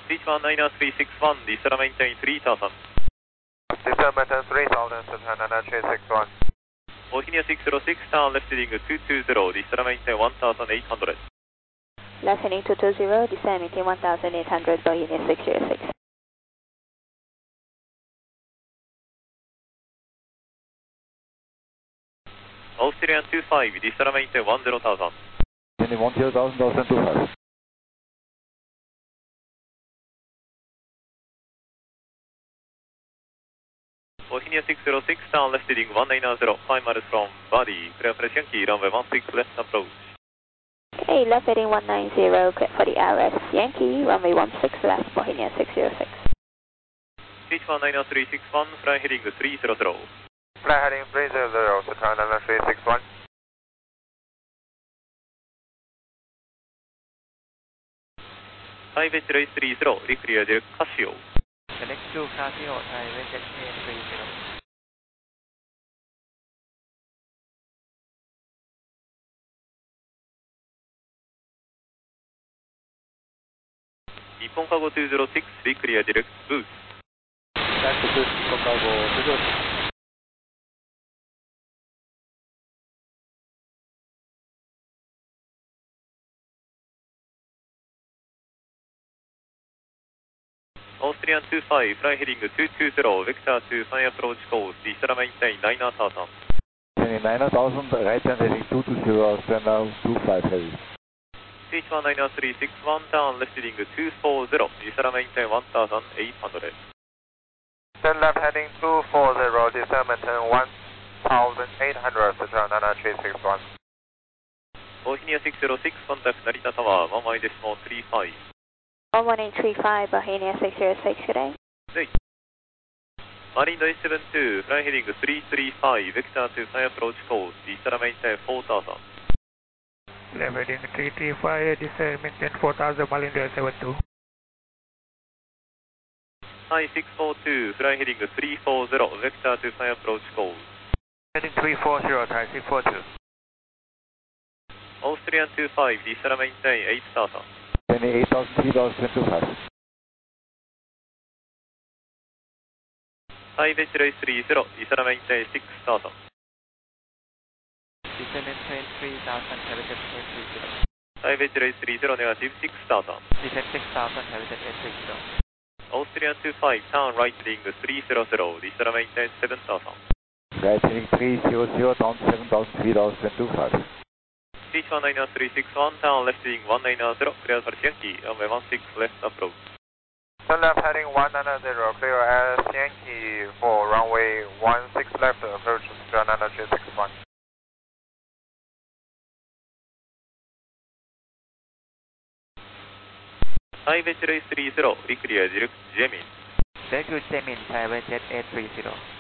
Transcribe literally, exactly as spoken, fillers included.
Beach one nine three six one, descend and maintain three thousand. Descend maintain three thousand, Cessna nine three six one. Bohemia six zero six, turn left heading two two zero, descend and maintain one thousand eight hundred. Left heading two two zero, descend and maintain one thousand eight hundred, Bohemia six zero six. Australian two five, descend and maintain one zero thousand. Maintain one zero thousand, descend two five. Bohemia six zero six, turn left heading one nine zero, five miles from body, clear for Yankee, runway one six left approach. Okay, left heading one nine zero, clear for the R S Yankee, runway one six left, Bohemia six zero six. Beach one nine three six one, fly heading three zero zero. Fly heading three zero zero, Cessna nine three six one. Thai Jet three zero, reclear direct Casio. Select to Casio, Thai Jet three zero. Nippon Cargo two zero six, reclear direct Boost. Back to Boost, Nippon Cargo two zero six. Australian two five, fly heading two two zero, vector to fly approach course, descend and maintain nine thousand. Maintain nine thousand, right hand heading two two zero, stand now two five heavy. Beach one nine three six one, turn left heading two four zero, descend and maintain one thousand eight hundred. Then left heading two four zero, descend maintain one thousand eight hundred, Cessna nine three six one. Bohemia six zero six, contact Narita Tower, one mile decimal three five. one one eight three five, Bohemia six zero six, good day. Hey. Marine eight seven two, fly heading three three five, vector to fly approach course, descend and maintain four thousand. Left heading three three five, descend maintain four thousand, Marine eight seven two. Thai six four two, fly heading three four zero, vector to fly approach course. Heading three four zero, Thai six four two. Australian two five, descend and maintain eight thousand. Maintain eight thousand, three thousand two five. Thai Jet three zero, descend and maintain six thousand. Descend maintain three thousand, Thai Jet three zero. Thai Jet three zero, negative six thousand. Descend six thousand, Thai Jet three zero. Australian two five, turn right heading three zero zero, descend and maintain seven thousand. Right heading three zero zero, down seven thousand, three thousand two five. Beach one nine three six one, turn left heading one nine zero, clear for Yankee, runway one six left approach. Then left heading one nine zero, clear as Yankee for runway one six left, approach Cessna nine three six one. Thai Jet three zero, reclear direct Jamin. Thank you, Jamin, Thai Jet eight three zero.